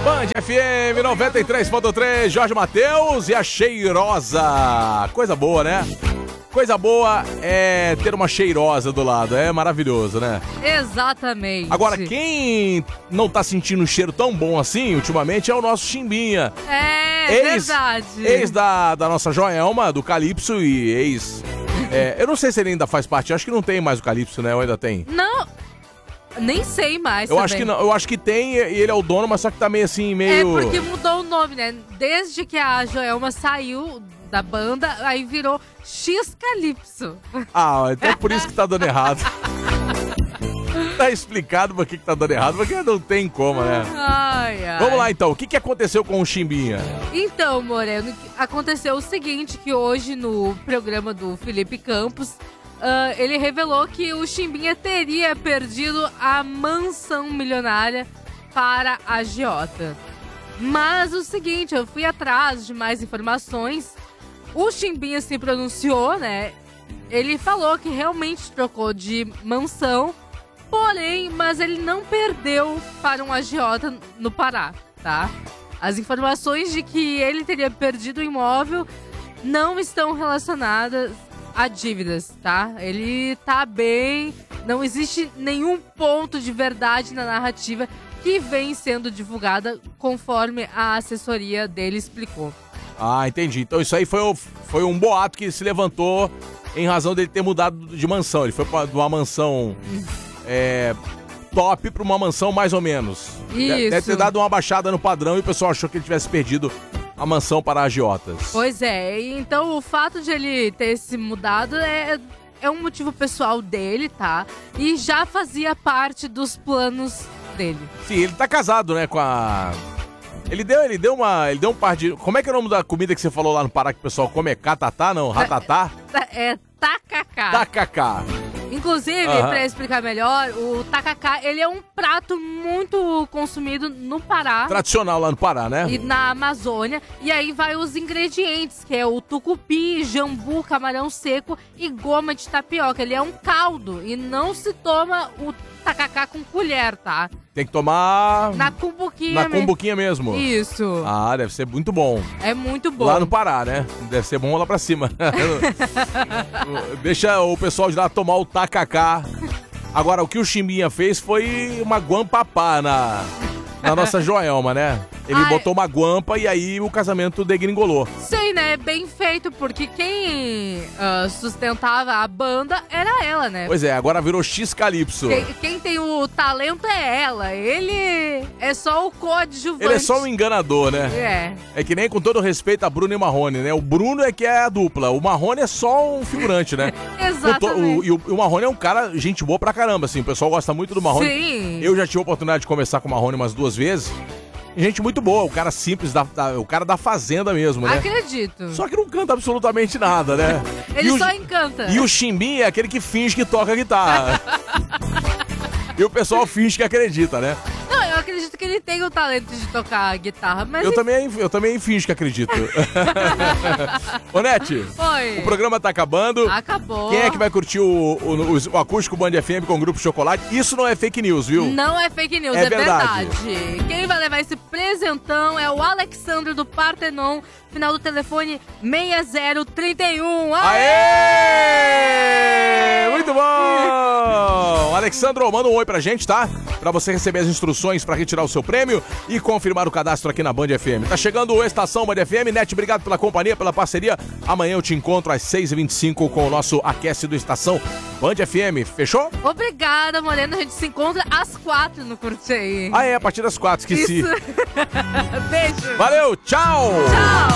Band FM 93.3, Jorge Mateus e a Cheirosa. Coisa boa, né? Coisa boa é ter uma cheirosa do lado, é maravilhoso, né? Exatamente. Agora, quem não tá sentindo um cheiro tão bom assim, ultimamente, é o nosso Chimbinha. Verdade. Ex da nossa Joelma, do Calypso e ex... eu não sei se ele ainda faz parte, acho que não tem mais o Calypso, né? Ou ainda tem? Não, nem sei mais eu acho que não, eu acho que tem e ele é o dono, mas só que tá meio assim, meio... É porque mudou o nome, né? Desde que a Joelma saiu da banda, aí virou X Calypso. Ah, então é por isso que tá dando errado. Tá explicado por que tá dando errado, porque não tem como, né? Ai, ai. Vamos lá então, o que aconteceu com o Chimbinha? Então, Moreno, aconteceu o seguinte, que hoje no programa do Felipe Campos, ele revelou que o Chimbinha teria perdido a mansão milionária para a agiota. Mas o seguinte, eu fui atrás de mais informações. O Chimbinha se pronunciou, né? Ele falou que realmente trocou de mansão, porém, mas ele não perdeu para um agiota no Pará, tá? As informações de que ele teria perdido o imóvel não estão relacionadas a dívidas, tá? Ele tá bem, não existe nenhum ponto de verdade na narrativa que vem sendo divulgada conforme a assessoria dele explicou. Ah, entendi. Então isso aí foi um boato que se levantou em razão dele ter mudado de mansão. Ele foi de uma mansão top pra uma mansão mais ou menos. Isso. Deve ter dado uma baixada no padrão e o pessoal achou que ele tivesse perdido a mansão para agiotas. Pois é, então o fato de ele ter se mudado é um motivo pessoal dele, tá? E já fazia parte dos planos dele. Sim, ele tá casado, né, com a... Ele deu um par de... Como é que é o nome da comida que você falou lá no Pará que o pessoal come? É catatá, não? Ratatá? É tacacá. Tacacá. Inclusive, pra explicar melhor, o tacacá, ele é um prato muito consumido no Pará. Tradicional lá no Pará, né? E na Amazônia. E aí vai os ingredientes, que é o tucupi, jambu, camarão seco e goma de tapioca. Ele é um caldo e não se toma o tacacá com colher, tá? Tem que tomar... Na cumbuquinha. Na cumbuquinha mesmo. Isso. Ah, deve ser muito bom. É muito bom. Lá no Pará, né? Deve ser bom lá pra cima. Deixa o pessoal de lá tomar o tacacá. Agora, o que o Chimbinha fez foi uma guampapá na nossa Joelma, né? Ele botou uma guampa e aí o casamento degringolou. Sei, né? Bem feito, porque quem sustentava a banda era ela, né? Pois é, agora virou X Calypso. Quem tem o talento é ela. Ele é só o coadjuvante. Ele é só um enganador, né? É que nem, com todo respeito, a Bruno e o Marrone, né? O Bruno é que é a dupla, o Marrone é só um figurante, né? Exatamente. E o Marrone é um cara, gente boa pra caramba, assim. O pessoal gosta muito do Marrone. Sim. Eu já tive a oportunidade de conversar com o Marrone umas 2 vezes. Gente muito boa, o cara simples, o cara da fazenda mesmo, né? Acredito. Só que não canta absolutamente nada, né? Ele só encanta. E o Chimbinha é aquele que finge que toca guitarra. E o pessoal finge que acredita, né? Não, eu acredito que ele tem o talento de tocar guitarra, mas... Eu também finjo que acredito. Ô, Nete. Oi. O programa tá acabando. Acabou. Quem é que vai curtir o Acústico Band FM com o Grupo Chocolate? Isso não é fake news, viu? Não é fake news, É é verdade. Quem vai levar esse presentão é o Alexandre do Partenon, final do telefone 6031. Aê! Muito bom! Alexandro, manda um oi pra gente, tá? Pra você receber as instruções pra retirar o seu prêmio e confirmar o cadastro aqui na Band FM. Tá chegando o Estação Band FM. Net, obrigado pela companhia, pela parceria. Amanhã eu te encontro às 6h25 com o nosso Aquece do Estação Band FM. Fechou? Obrigada, Morena. A gente se encontra às 4 no Curte aí. A partir das 4, esqueci. Isso. Beijo. Valeu, tchau! Tchau.